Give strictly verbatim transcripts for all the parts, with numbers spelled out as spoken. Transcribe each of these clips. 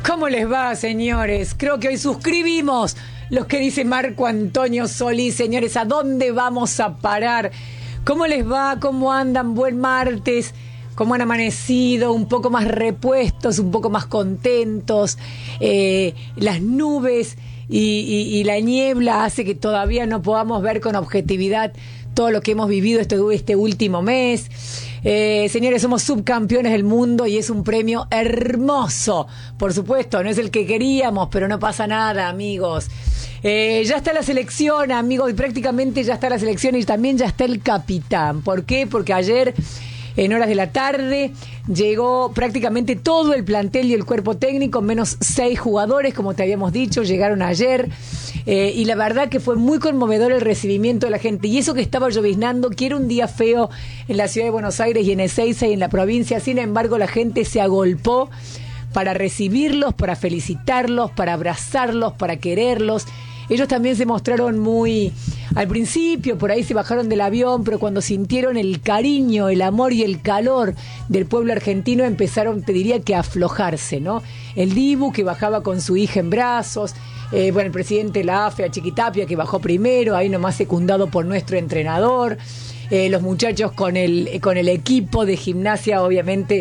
¿Cómo les va, señores? Creo que hoy suscribimos los que dice Marco Antonio Solís. Señores, ¿a dónde vamos a parar? ¿Cómo les va? ¿Cómo andan? Buen martes. ¿Cómo han amanecido? Un poco más repuestos, un poco más contentos. Eh, las nubes y, y, y la niebla hace que todavía no podamos ver con objetividad todo lo que hemos vivido este, este último mes. Eh, señores, somos subcampeones del mundo y es un premio hermoso. Por supuesto, no es el que queríamos, pero no pasa nada, amigos. Eh, ya está la selección, amigos, y prácticamente ya está la selección y también ya está el capitán. ¿Por qué? Porque ayer, en horas de la tarde, llegó prácticamente todo el plantel y el cuerpo técnico, menos seis jugadores, como te habíamos dicho, llegaron ayer. Eh, y la verdad que fue muy conmovedor el recibimiento de la gente. Y eso que estaba lloviznando, que era un día feo en la ciudad de Buenos Aires y en Ezeiza y en la provincia. Sin embargo, la gente se agolpó para recibirlos, para felicitarlos, para abrazarlos, para quererlos. Ellos también se mostraron muy... Al principio, por ahí se bajaron del avión, pero cuando sintieron el cariño, el amor y el calor del pueblo argentino, empezaron, te diría que a aflojarse, ¿no? El Dibu, que bajaba con su hija en brazos, eh, bueno, el presidente de la A F E, Chiquitapia, que bajó primero, ahí nomás secundado por nuestro entrenador, eh, los muchachos con el, con el equipo de gimnasia, obviamente,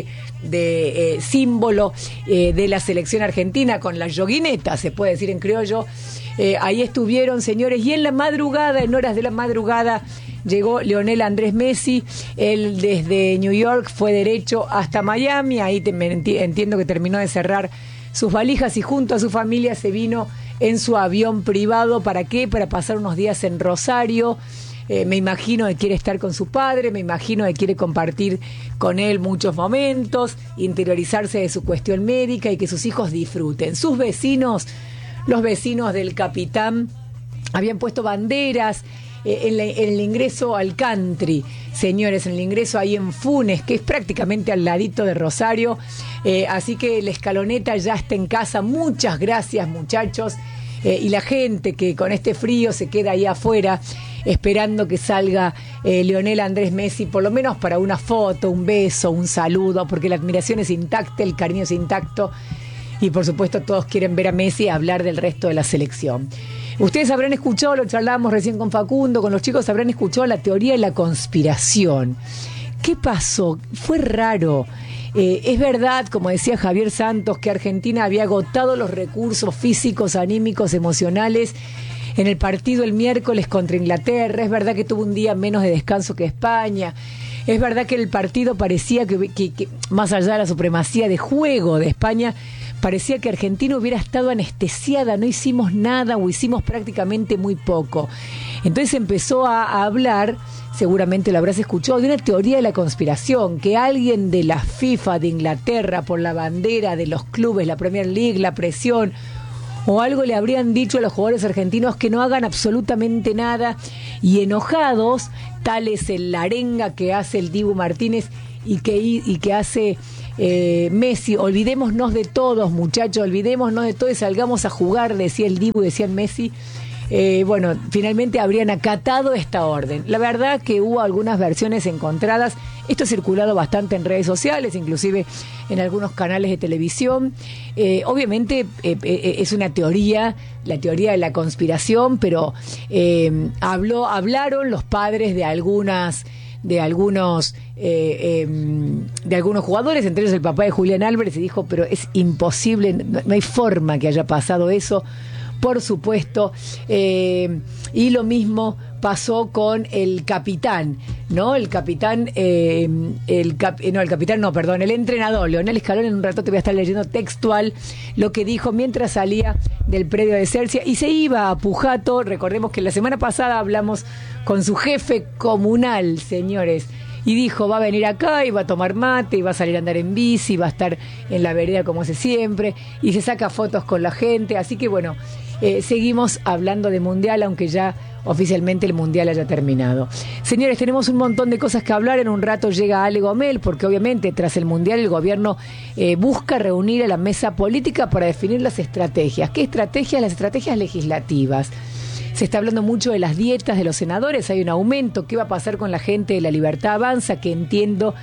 de eh, símbolo eh, de la selección argentina, con la yoguineta, se puede decir en criollo. Eh, ahí estuvieron, señores, y en la madrugada, en horas de la madrugada, llegó Lionel Andrés Messi. Él desde New York fue derecho hasta Miami. Ahí te, enti- entiendo que terminó de cerrar sus valijas y junto a su familia se vino en su avión privado. ¿Para qué? Para pasar unos días en Rosario. Eh, me imagino que quiere estar con su padre, me imagino que quiere compartir con él muchos momentos, interiorizarse de su cuestión médica y que sus hijos disfruten. Sus vecinos... Los vecinos del capitán habían puesto banderas eh, en, la, en el ingreso al country, señores, en el ingreso ahí en Funes, que es prácticamente al ladito de Rosario. Eh, así que la escaloneta ya está en casa. Muchas gracias, muchachos. Eh, y la gente que con este frío se queda ahí afuera esperando que salga eh, Lionel Andrés Messi, por lo menos para una foto, un beso, un saludo, porque la admiración es intacta, el cariño es intacto. Y por supuesto todos quieren ver a Messi hablar del resto de la selección. Ustedes habrán escuchado, lo charlábamos recién con Facundo, con los chicos, habrán escuchado la teoría de la conspiración. ¿Qué pasó? Fue raro. Eh, es verdad, como decía Javier Santos, que Argentina había agotado los recursos físicos, anímicos, emocionales en el partido el miércoles contra Inglaterra. Es verdad que tuvo un día menos de descanso que España. Es verdad que el partido parecía que, que, que más allá de la supremacía de juego de España, parecía que Argentina hubiera estado anestesiada, no hicimos nada o hicimos prácticamente muy poco. Entonces empezó a, a hablar, seguramente lo habrás escuchado, de una teoría de la conspiración, que alguien de la FIFA de Inglaterra, por la bandera de los clubes, la Premier League, la presión, o algo le habrían dicho a los jugadores argentinos que no hagan absolutamente nada, y enojados, tal es el arenga que hace el Dibu Martínez y que, y que hace... Eh, Messi, olvidémonos de todos, muchachos, olvidémonos de todo y salgamos a jugar, decía el Dibu, decía el Messi. Eh, bueno, finalmente habrían acatado esta orden. La verdad que hubo algunas versiones encontradas. Esto ha circulado bastante en redes sociales, inclusive en algunos canales de televisión. Eh, obviamente eh, eh, es una teoría, la teoría de la conspiración, pero eh, habló, hablaron los padres de algunas de algunos eh, eh, de algunos jugadores, entre ellos el papá de Julián Álvarez, y dijo, pero es imposible, no, no hay forma que haya pasado eso, por supuesto. Eh, y lo mismo pasó con el capitán, ¿no? El capitán, eh, el cap, no, el capitán no, perdón, el entrenador, Leonel Scaloni. En un rato te voy a estar leyendo textual lo que dijo mientras salía del predio de Cercia y se iba a Pujato. Recordemos que la semana pasada hablamos con su jefe comunal, señores, y dijo, va a venir acá y va a tomar mate y va a salir a andar en bici, va a estar en la vereda como hace siempre, y se saca fotos con la gente. Así que bueno, eh, seguimos hablando de Mundial, aunque ya oficialmente el Mundial haya terminado. Señores, tenemos un montón de cosas que hablar. En un rato llega Ale Gomel, porque obviamente tras el Mundial el gobierno eh, busca reunir a la mesa política para definir las estrategias. ¿Qué estrategias? Las estrategias legislativas. Se está hablando mucho de las dietas de los senadores, hay un aumento. ¿Qué va a pasar con la gente de La Libertad Avanza? Que entiendo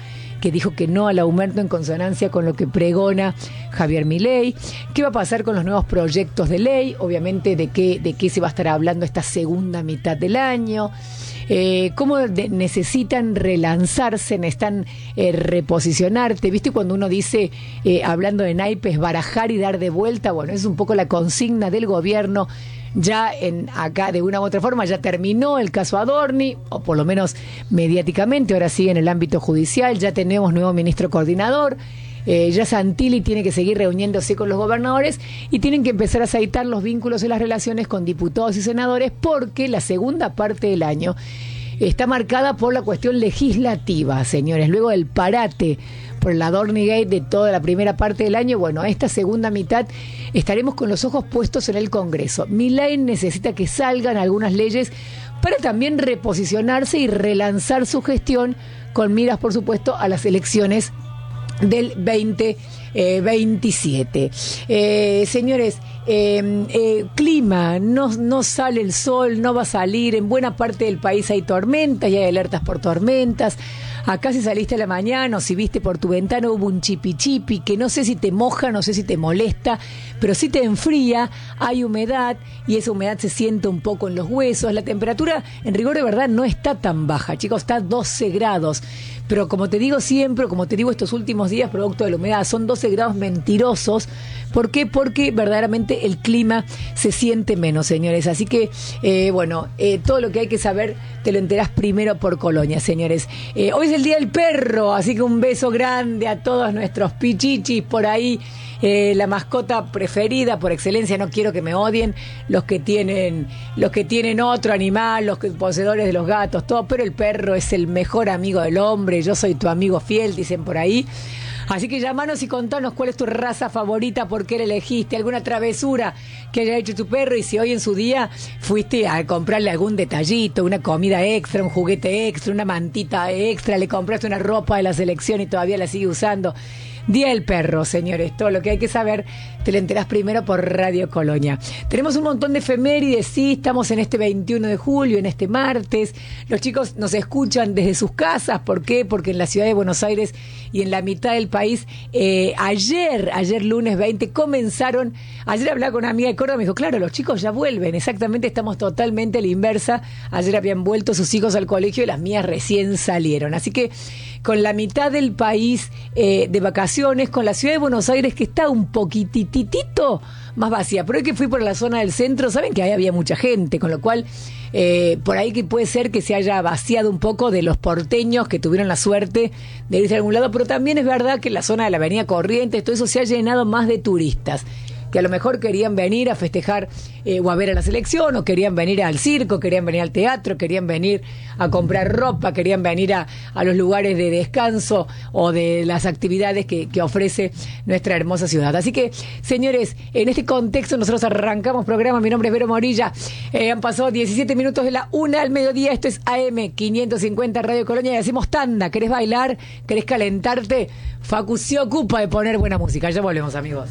que dijo que no al aumento en consonancia con lo que pregona Javier Milei. ¿Qué va a pasar con los nuevos proyectos de ley? Obviamente, de qué, de qué se va a estar hablando esta segunda mitad del año. Eh, cómo de, necesitan relanzarse, necesitan eh, reposicionarte. ¿Viste cuando uno dice, eh, hablando de naipes, barajar y dar de vuelta? Bueno, es un poco la consigna del gobierno. Ya en acá, de una u otra forma, ya terminó el caso Adorni, o por lo menos mediáticamente, ahora sí en el ámbito judicial, ya tenemos nuevo ministro coordinador. Eh, ya Santilli tiene que seguir reuniéndose con los gobernadores y tienen que empezar a aceitar los vínculos y las relaciones con diputados y senadores, porque la segunda parte del año está marcada por la cuestión legislativa, señores. Luego del parate por el Adorni Gate de toda la primera parte del año, bueno, esta segunda mitad estaremos con los ojos puestos en el Congreso. Milei necesita que salgan algunas leyes para también reposicionarse y relanzar su gestión con miras, por supuesto, a las elecciones del veinte veintisiete. Eh, señores, eh, eh, clima, no, no sale el sol, no va a salir. En buena parte del país hay tormentas y hay alertas por tormentas. Acá si saliste a la mañana o si viste por tu ventana hubo un chipi chipi que no sé si te moja, no sé si te molesta, pero sí te enfría, hay humedad y esa humedad se siente un poco en los huesos. La temperatura en rigor de verdad no está tan baja, chicos, está doce grados. Pero como te digo siempre, como te digo estos últimos días, producto de la humedad, son doce grados mentirosos. ¿Por qué? Porque verdaderamente el clima se siente menos, señores. Así que, eh, bueno, eh, todo lo que hay que saber te lo enterás primero por Colonia, señores. Eh, hoy es el Día del Perro, así que un beso grande a todos nuestros pichichis por ahí. Eh, la mascota preferida por excelencia, no quiero que me odien los que tienen los que tienen otro animal, los que, poseedores de los gatos, todo, pero el perro es el mejor amigo del hombre. Yo soy tu amigo fiel, dicen por ahí. Así que llamanos y contanos cuál es tu raza favorita, por qué la elegiste, alguna travesura que haya hecho tu perro, y si hoy en su día fuiste a comprarle algún detallito, una comida extra, un juguete extra, una mantita extra, le compraste una ropa de la selección y todavía la sigue usando. Día del Perro, señores, todo lo que hay que saber te lo enterás primero por Radio Colonia. Tenemos un montón de efemérides, sí, estamos en este veintiuno de julio, en este martes. Los chicos nos escuchan desde sus casas, ¿por qué? Porque en la ciudad de Buenos Aires y en la mitad del país, eh, ayer, ayer lunes veinte, comenzaron, ayer hablaba con una amiga de Córdoba, me dijo, claro, los chicos ya vuelven, exactamente, estamos totalmente a la inversa. Ayer habían vuelto sus hijos al colegio y las mías recién salieron, así que con la mitad del país eh, de vacaciones, con la ciudad de Buenos Aires que está un poquititito más vacía. Pero hoy que fui por la zona del centro, saben que ahí había mucha gente, con lo cual eh, por ahí que puede ser que se haya vaciado un poco de los porteños que tuvieron la suerte de irse a algún lado, pero también es verdad que en la zona de la Avenida Corrientes, todo eso se ha llenado más de turistas que a lo mejor querían venir a festejar eh, o a ver a la selección, o querían venir al circo, querían venir al teatro, querían venir a comprar ropa, querían venir a, a los lugares de descanso o de las actividades que, que ofrece nuestra hermosa ciudad. Así que, señores, en este contexto nosotros arrancamos programa. Mi nombre es Vero Morilla. Eh, han pasado diecisiete minutos de la una al mediodía. Esto es A M quinientos cincuenta Radio Colonia y hacemos tanda. ¿Querés bailar? ¿Querés calentarte? Facu se ocupa de poner buena música. Ya volvemos, amigos.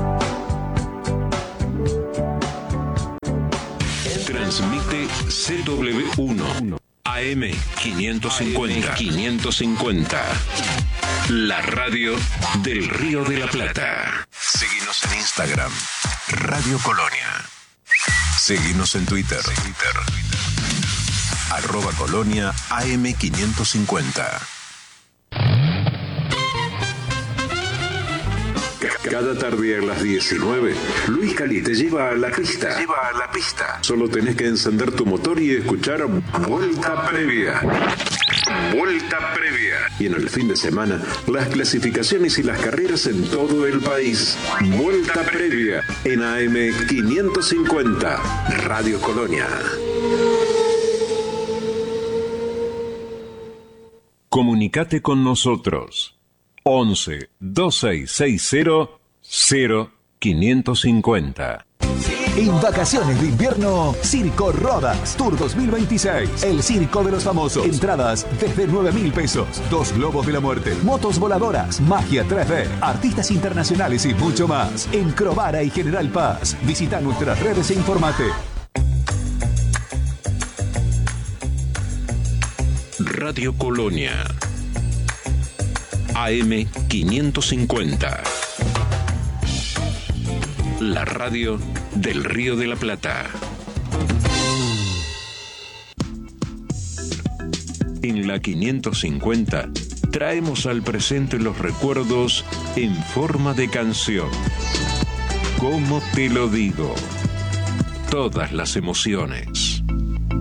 Transmite C W uno A M quinientos cincuenta. quinientos cincuenta. La radio del Río de la Plata. Seguinos en Instagram, Radio Colonia. Seguinos en Twitter, Twitter. Arroba Colonia A M quinientos cincuenta. Cada tarde a las diecinueve, Luis Cali te lleva a la pista. Lleva a la pista. Solo tenés que encender tu motor y escuchar Vuelta Previa. Vuelta Previa. Y en el fin de semana, las clasificaciones y las carreras en todo el país. Vuelta Previa en A M quinientos cincuenta, Radio Colonia. Comunicate con nosotros. once, dos seis seis cero, cero, quinientos cincuenta. En vacaciones de invierno, Circo Rodas Tour dos mil veintiséis. El circo de los famosos. Entradas desde nueve mil pesos. Dos globos de la muerte, motos voladoras, magia tres D, artistas internacionales y mucho más. En Crovara y General Paz. Visita nuestras redes e informate. Radio Colonia. A M quinientos cincuenta. La radio del Río de la Plata. En la quinientos cincuenta traemos al presente los recuerdos en forma de canción. ¿Cómo te lo digo? Todas las emociones.